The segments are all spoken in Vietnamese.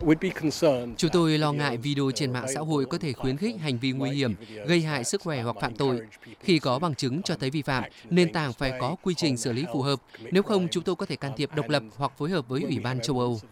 Chúng tôi lo ngại video trên mạng xã hội có thể khuyến khích hành vi nguy hiểm, gây hại sức khỏe hoặc phạm tội. Khi có bằng chứng cho thấy vi phạm, nền tảng phải có quy trình xử lý phù hợp. Nếu không, chúng tôi có thể can thiệp độc lập hoặc phối hợp với Ủy ban châu Âu.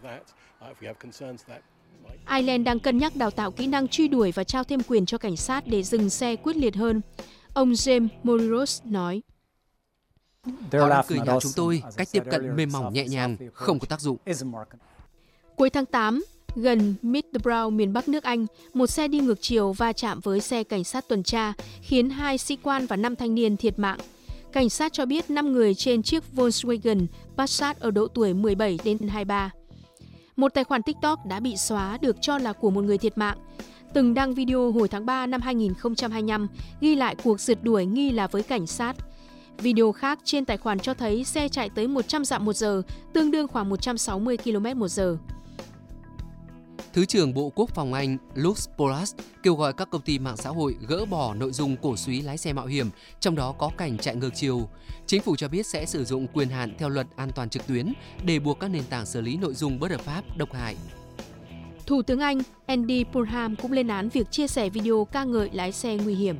Ireland đang cân nhắc đào tạo kỹ năng truy đuổi và trao thêm quyền cho cảnh sát để dừng xe quyết liệt hơn. Ông James Moriros nói. Họ đang cười nhạo chúng tôi, cách tiếp cận mềm mỏng nhẹ nhàng, không có tác dụng. Cuối tháng 8, gần Middlesbrough, miền Bắc nước Anh, một xe đi ngược chiều va chạm với xe cảnh sát tuần tra, khiến 2 sĩ quan và 5 thanh niên thiệt mạng. Cảnh sát cho biết 5 người trên chiếc Volkswagen Passat ở độ tuổi 17 đến 23. Một tài khoản TikTok đã bị xóa được cho là của một người thiệt mạng, từng đăng video hồi tháng 3 năm 2025 ghi lại cuộc rượt đuổi nghi là với cảnh sát. Video khác trên tài khoản cho thấy xe chạy tới 100 dặm một giờ, tương đương khoảng 160 km/h. Thứ trưởng Bộ Quốc phòng Anh Lux Polas kêu gọi các công ty mạng xã hội gỡ bỏ nội dung cổ súy lái xe mạo hiểm, trong đó có cảnh chạy ngược chiều. Chính phủ cho biết sẽ sử dụng quyền hạn theo luật an toàn trực tuyến để buộc các nền tảng xử lý nội dung bất hợp pháp, độc hại. Thủ tướng Anh Andy Burnham cũng lên án việc chia sẻ video ca ngợi lái xe nguy hiểm.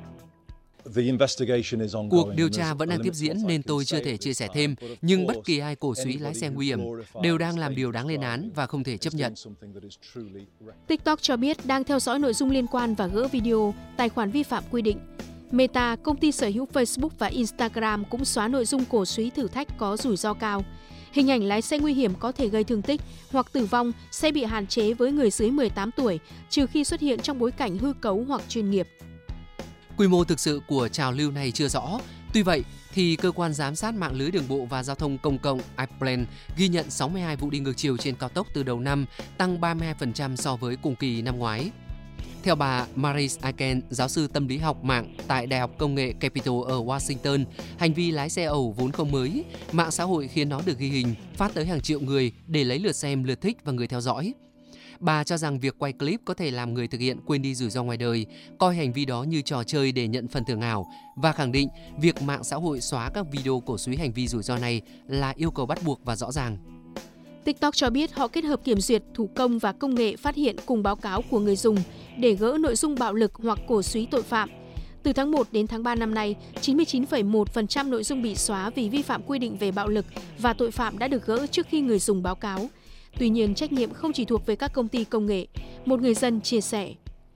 Cuộc điều tra vẫn đang tiếp diễn nên tôi chưa thể chia sẻ thêm, nhưng bất kỳ ai cổ súy lái xe nguy hiểm đều đang làm điều đáng lên án và không thể chấp nhận. TikTok cho biết đang theo dõi nội dung liên quan và gỡ video, tài khoản vi phạm quy định. Meta, công ty sở hữu Facebook và Instagram cũng xóa nội dung cổ súy thử thách có rủi ro cao. Hình ảnh lái xe nguy hiểm có thể gây thương tích hoặc tử vong sẽ bị hạn chế với người dưới 18 tuổi, trừ khi xuất hiện trong bối cảnh hư cấu hoặc chuyên nghiệp. Quy mô thực sự của trào lưu này chưa rõ. Tuy vậy, thì cơ quan giám sát mạng lưới đường bộ và giao thông công cộng Ireland ghi nhận 62 vụ đi ngược chiều trên cao tốc từ đầu năm, tăng 32% so với cùng kỳ năm ngoái. Theo bà Maris Aiken, giáo sư tâm lý học mạng tại Đại học Công nghệ Capitol ở Washington, hành vi lái xe ẩu vốn không mới. Mạng xã hội khiến nó được ghi hình, phát tới hàng triệu người để lấy lượt xem, lượt thích và người theo dõi. Bà cho rằng việc quay clip có thể làm người thực hiện quên đi rủi ro ngoài đời, coi hành vi đó như trò chơi để nhận phần thưởng ảo và khẳng định việc mạng xã hội xóa các video cổ súy hành vi rủi ro này là yêu cầu bắt buộc và rõ ràng. TikTok cho biết họ kết hợp kiểm duyệt thủ công và công nghệ phát hiện cùng báo cáo của người dùng để gỡ nội dung bạo lực hoặc cổ súy tội phạm. Từ tháng 1 đến tháng 3 năm nay, 99,1% nội dung bị xóa vì vi phạm quy định về bạo lực và tội phạm đã được gỡ trước khi người dùng báo cáo. Tuy nhiên, trách nhiệm không chỉ thuộc về các công ty công nghệ. Một người dân chia sẻ.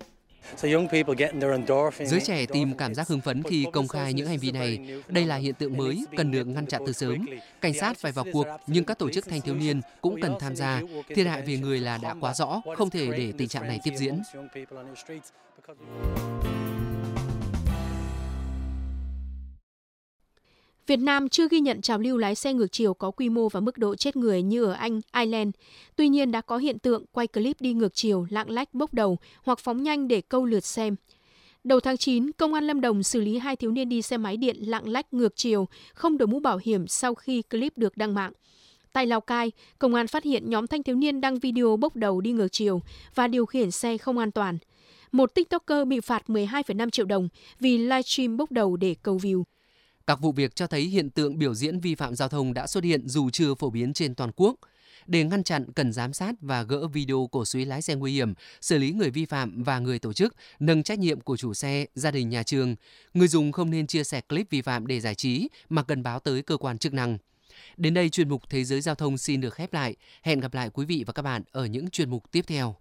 Giới trẻ tìm cảm giác hưng phấn khi công khai những hành vi này. Đây là hiện tượng mới, cần được ngăn chặn từ sớm. Cảnh sát phải vào cuộc, nhưng các tổ chức thanh thiếu niên cũng cần tham gia. Thiệt hại về người là đã quá rõ, không thể để tình trạng này tiếp diễn. Việt Nam chưa ghi nhận trào lưu lái xe ngược chiều có quy mô và mức độ chết người như ở Anh, Ireland. Tuy nhiên đã có hiện tượng quay clip đi ngược chiều, lạng lách bốc đầu hoặc phóng nhanh để câu lượt xem. Đầu tháng 9, Công an Lâm Đồng xử lý 2 thiếu niên đi xe máy điện lạng lách ngược chiều, không đội mũ bảo hiểm sau khi clip được đăng mạng. Tại Lào Cai, công an phát hiện nhóm thanh thiếu niên đăng video bốc đầu đi ngược chiều và điều khiển xe không an toàn. Một TikToker bị phạt 12,5 triệu đồng vì livestream bốc đầu để câu view. Các vụ việc cho thấy hiện tượng biểu diễn vi phạm giao thông đã xuất hiện dù chưa phổ biến trên toàn quốc. Để ngăn chặn, cần giám sát và gỡ video cổ súy lái xe nguy hiểm, xử lý người vi phạm và người tổ chức, nâng trách nhiệm của chủ xe, gia đình, nhà trường. Người dùng không nên chia sẻ clip vi phạm để giải trí mà cần báo tới cơ quan chức năng. Đến đây, chuyên mục Thế giới Giao thông xin được khép lại. Hẹn gặp lại quý vị và các bạn ở những chuyên mục tiếp theo.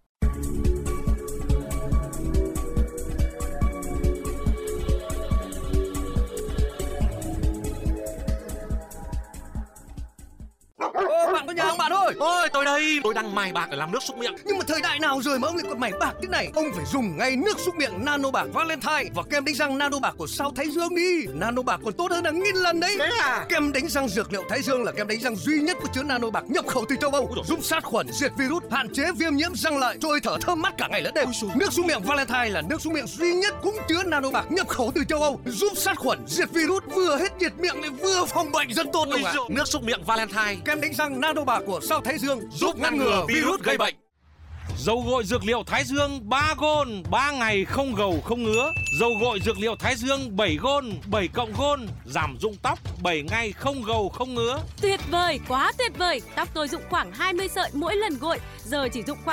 Bạn có nhà không bạn ơi? Ôi tôi đây, tôi đang mài bạc để làm nước súc miệng. Nhưng mà thời đại nào rồi mà ông lại còn mài bạc thế này? Ông phải dùng ngay nước súc miệng Nano Bạc Valentine và kem đánh răng Nano Bạc của Sao Thái Dương đi. Nano Bạc còn tốt hơn hàng nghìn lần đấy. Thế à? Kem đánh răng dược liệu Thái Dương là kem đánh răng duy nhất có chứa Nano Bạc nhập khẩu từ châu Âu, giúp sát khuẩn, diệt virus, hạn chế viêm nhiễm răng lợi, trôi thở thơm mát cả ngày lẫn đêm. Nước súc miệng Valentine là nước súc miệng duy nhất cũng chứa Nano Bạc nhập khẩu từ châu Âu, giúp sát khuẩn, diệt virus, vừa hết nhiệt miệng lại vừa phòng bệnh rất tốt ông ạ. Nước súc miệng Valentine, kem đánh răng Nano Bạc của Sao Thái Dương giúp ngăn ngừa virus gây bệnh. Dầu gội dược liệu Thái Dương 3 gôn, 3 ngày không gầu không ngứa. Dầu gội dược liệu Thái Dương 7 gôn, 7 cộng gôn, giảm rụng tóc 7 ngày không gầu không ngứa. Tuyệt vời, quá tuyệt vời. Tóc tôi rụng khoảng 20 sợi mỗi lần gội, giờ chỉ rụng khoảng